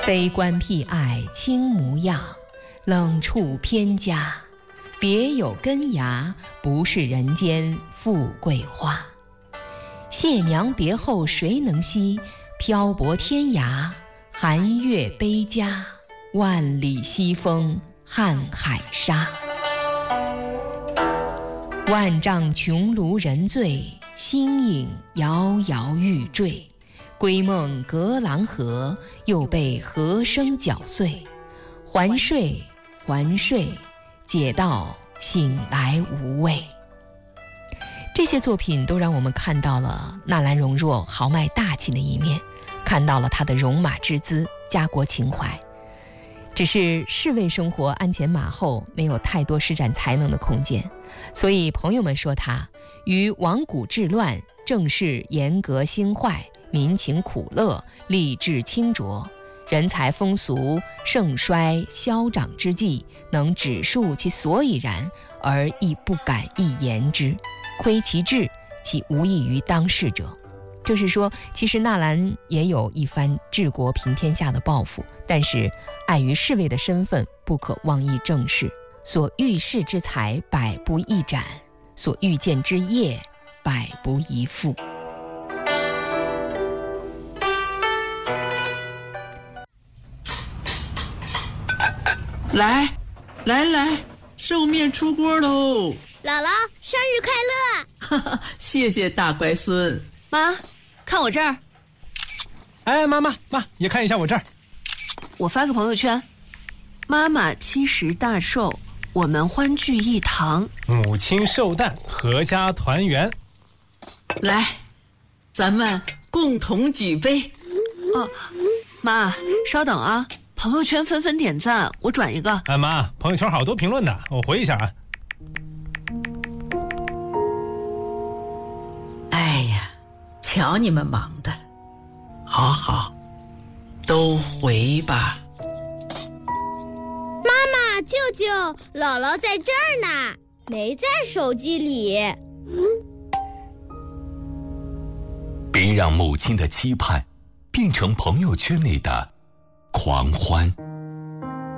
非官僻爱轻模样，冷处偏家。别有根芽，不是人间富贵花。谢娘别后谁能惜？漂泊天涯，寒月悲家。万里西风瀚海沙。万丈穹庐人醉，星影摇摇欲坠。归梦隔廊河，又被河声搅碎。还睡还睡，解到醒来无味。这些作品都让我们看到了纳兰容若豪迈大气的一面，看到了他的戎马之姿、家国情怀。只是士卫生活鞍前马后，没有太多施展才能的空间，所以朋友们说他于亡古治乱、政事严格兴坏、民情苦乐、吏治清浊、人才风俗盛衰消长之际，能指述其所以然，而亦不敢一言之。窥其志，其无异于当事者。就是说，其实纳兰也有一番治国平天下的抱负，但是碍于侍卫的身份，不可妄议政事。所遇事之才，百不一展；所遇见之业，百不一复。 来，寿面出锅喽！ 姥姥，生日快乐！ 哈哈，谢谢大乖孙。 妈，看我这儿。 哎，妈，也看一下我这儿。 我发个朋友圈，妈妈70大寿，我们欢聚一堂。 母亲寿诞，阖家团圆。 来，咱们共同举杯。 哦，妈，稍等啊，朋友圈纷纷点赞，我转一个。 哎，妈，朋友圈好多评论的，我回一下啊。 哎呀，瞧你们忙的，好，都回吧。 妈妈、舅舅，姥姥在这儿呢，没在手机里。 别让母亲的期盼变成朋友圈里的狂欢。